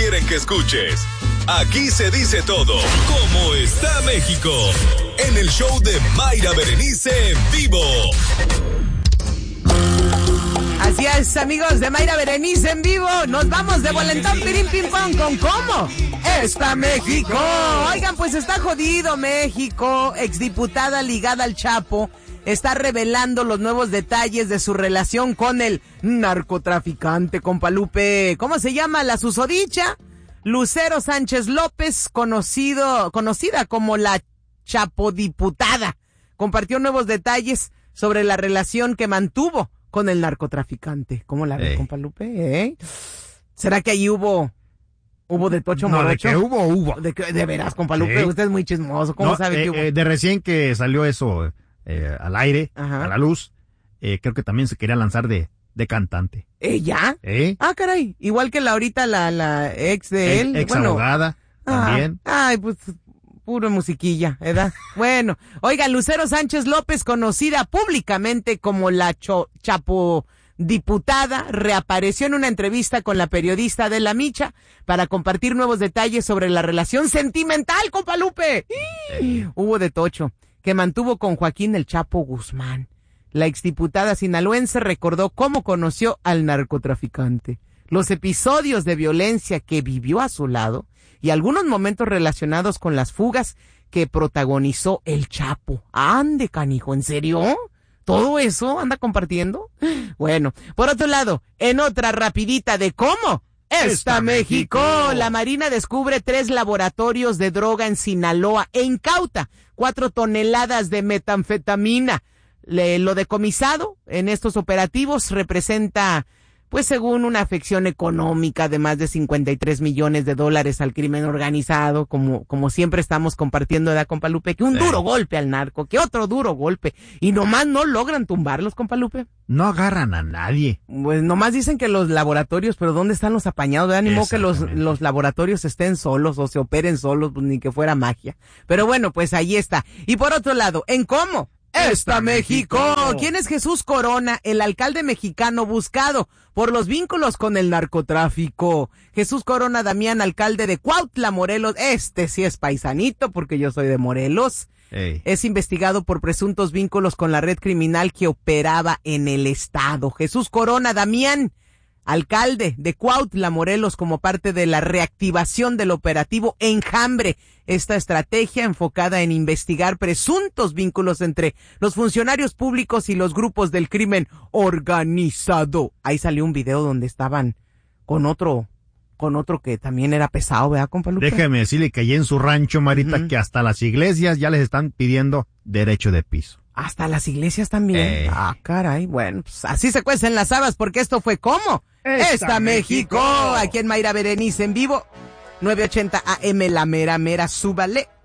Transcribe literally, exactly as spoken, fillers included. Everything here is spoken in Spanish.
quieren que escuches. Aquí se dice todo. ¿Cómo está México? En el show de Mayra Berenice en vivo. Así es, amigos de Mayra Berenice en vivo. Nos vamos de volentón, pirín, pim, pam, con ¿cómo está México? Oigan, pues está jodido México. Exdiputada ligada al Chapo está revelando los nuevos detalles de su relación con el narcotraficante, compa Lupe. ¿Cómo se llama la susodicha? Lucero Sánchez López, conocido, conocida como la Chapodiputada. Compartió nuevos detalles sobre la relación que mantuvo con el narcotraficante. ¿Cómo la ves, compa Lupe? ¿Eh? ¿Será que ahí hubo hubo de tocho no, morocho? de que hubo, hubo. De, que, de veras, compa Lupe, Sí. usted es muy chismoso. ¿Cómo no, sabe eh, que hubo? Eh, de recién que salió eso eh, al aire, Ajá. a la luz, eh, creo que también se quería lanzar de, de cantante. ¿Ella? ¿Eh? Ah, caray. Igual que la ahorita la, la ex de él. Ex, ex bueno, abogada, también. Ah, ay, pues puro musiquilla, ¿verdad? Bueno, oiga, Lucero Sánchez López, conocida públicamente como la Cho- Chapo diputada, reapareció en una entrevista con la periodista de La Micha para compartir nuevos detalles sobre la relación sentimental, compa Lupe. Eh. Hubo de tocho, que mantuvo con Joaquín el Chapo Guzmán. La exdiputada sinaloense recordó cómo conoció al narcotraficante, los episodios de violencia que vivió a su lado y algunos momentos relacionados con las fugas que protagonizó el Chapo. Ande, canijo, ¿en serio? ¿Todo eso anda compartiendo? Bueno, por otro lado, en otra rapidita de cómo está, está México. México, la Marina descubre tres laboratorios de droga en Sinaloa e incauta cuatro toneladas de metanfetamina. Le, lo decomisado en estos operativos representa, pues según una afección económica de más de cincuenta y tres millones de dólares al crimen organizado, como como siempre estamos compartiendo, ¿verdad, compa Lupe? Que un sí. duro golpe al narco, que otro duro golpe, y nomás no logran tumbarlos, compa Lupe. No agarran a nadie. Pues nomás dicen que los laboratorios, pero ¿dónde están los apañados? ¿Verdad? Ni modo que los, los laboratorios estén solos o se operen solos, pues ni que fuera magia. Pero bueno, pues ahí está. Y por otro lado, ¿en cómo está México? ¿Quién es Jesús Corona, el alcalde mexicano buscado por los vínculos con el narcotráfico? Jesús Corona Damián, alcalde de Cuautla, Morelos. Este sí es paisanito porque yo soy de Morelos. Ey. Es investigado por presuntos vínculos con la red criminal que operaba en el estado. Jesús Corona Damián, alcalde de Cuautla, Morelos, como parte de la reactivación del operativo Enjambre. Esta estrategia enfocada en investigar presuntos vínculos entre los funcionarios públicos y los grupos del crimen organizado. Ahí salió un video donde estaban con otro, con otro que también era pesado, ¿verdad, compa Lupe? Déjeme decirle que allí en su rancho, Marita, uh-huh. que hasta las iglesias ya les están pidiendo derecho de piso. Hasta las iglesias también. Eh. Ah, caray. Bueno, pues así se cuecen las habas porque esto fue ¿cómo está, está México? México? Aquí en Mayra Berenice en vivo. nueve ochenta A M, la mera mera, súbale.